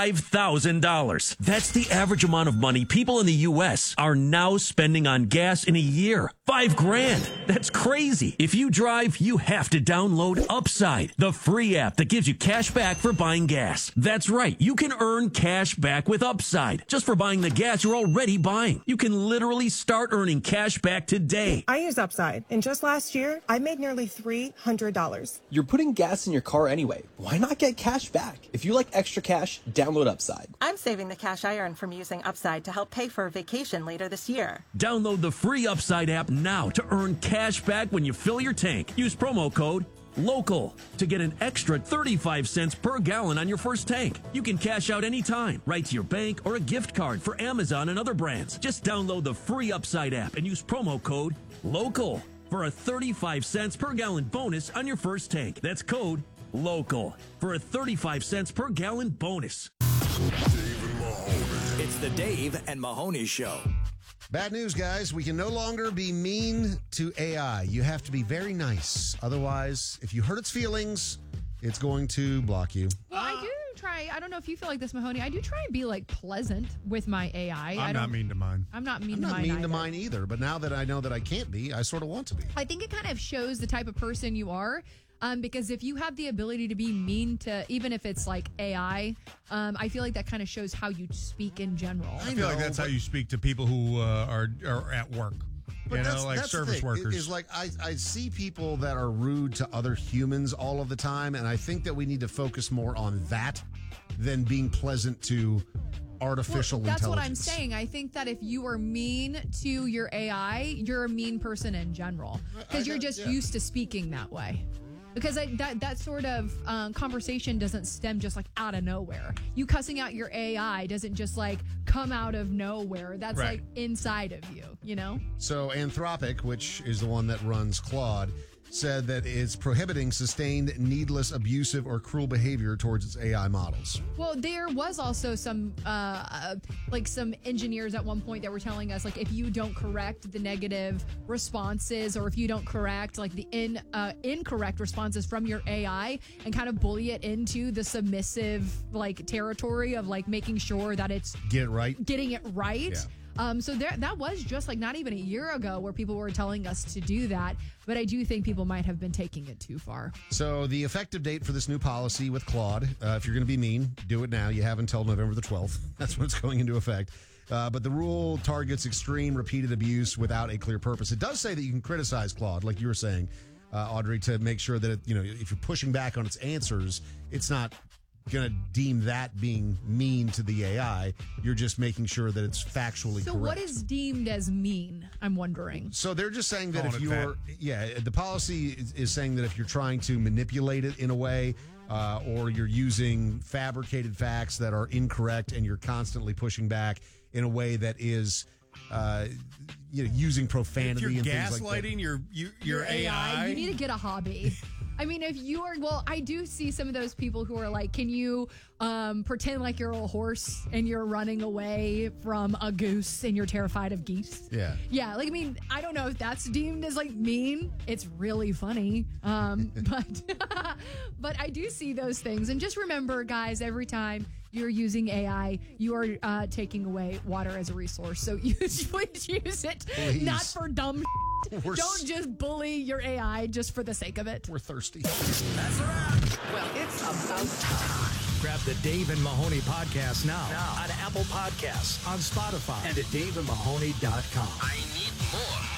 $5,000. That's the average amount of money people in the U.S. are now spending on gas in a year. $5,000. That's crazy. If you drive, you have to download Upside, the free app that gives you cash back for buying gas. That's right. You can earn cash back with Upside just for buying the gas you're already buying. You can literally start earning cash back today. I use Upside, and just last year, I made nearly $300. You're putting gas in your car anyway. Why not get cash back? If you like extra cash, download Upside. I'm saving the cash I earn from using Upside to help pay for a vacation later this year. Download the free Upside app now to earn cash back when you fill your tank. Use promo code LOCAL to get an extra 35 cents per gallon on your first tank. You can cash out anytime, right to your bank or a gift card for Amazon and other brands. Just download the free Upside app and use promo code LOCAL for a 35 cents per gallon bonus on your first tank. That's code LOCAL for a 35 cents per gallon bonus. It's the Dave and Mahoney Show. Bad news, guys. We can no longer be mean to AI. You have to be very nice. Otherwise, if you hurt its feelings, it's going to block you. Well, I do try. I don't know if you feel like this, Mahoney. I do try and be like pleasant with my AI. I'm not mean to mine. I'm not mean I'm to not mine mean either. to mine either. But now that I know that I can't be, I sort of want to be. I think it kind of shows the type of person you are. Because if you have the ability to be mean to, even if it's like AI, I feel like that kind of shows how you speak in general. I feel like that's how you speak to people who are at work. But like service workers. Is like I see people that are rude to other humans all of the time, and I think that we need to focus more on that than being pleasant to artificial that's intelligence. What I'm saying. I think that if you are mean to your AI, you're a mean person in general because you're just used to speaking that way. Because that sort of conversation doesn't stem just like out of nowhere. You cussing out your AI doesn't just like come out of nowhere. That's like inside of you, you know? So Anthropic, which is the one that runs Claude, said that it's prohibiting sustained, needless, abusive, or cruel behavior towards its AI models. Well, there was also some some engineers at one point that were telling us, like, if you don't correct the negative responses or if you don't correct, like, the incorrect responses from your AI and kind of bully it into the submissive, like, territory of, like, making sure that it's... Getting it right. Yeah. So that was just like not even a year ago where people were telling us to do that. But I do think people might have been taking it too far. So the effective date for this new policy with Claude, if you're going to be mean, do it now. You have until November the 12th. That's when it's going into effect. But the rule targets extreme repeated abuse without a clear purpose. It does say that you can criticize Claude, like you were saying, Audrey, to make sure that, if you're pushing back on its answers, it's not going to deem that being mean to the AI. You're just making sure that it's factually correct. So what is deemed as mean, I'm wondering? So they're just saying that if you're, the policy is saying that if you're trying to manipulate it in a way, or you're using fabricated facts that are incorrect and you're constantly pushing back in a way that is using profanity and things like that. If you're gaslighting your AI, you need to get a hobby. I mean, if you are, I do see some of those people who are like, can you pretend like you're a horse and you're running away from a goose and you're terrified of geese? Yeah. Yeah. Like, I mean, I don't know if that's deemed as like mean. It's really funny. But I do see those things. And just remember, guys, every time you're using AI, you are taking away water as a resource. So please use it, not for dumb Don't just bully your AI just for the sake of it. We're thirsty. That's a wrap. Well, it's about time. Grab the Dave and Mahoney podcast now on Apple Podcasts, on Spotify, and at daveandmahoney.com. I need more.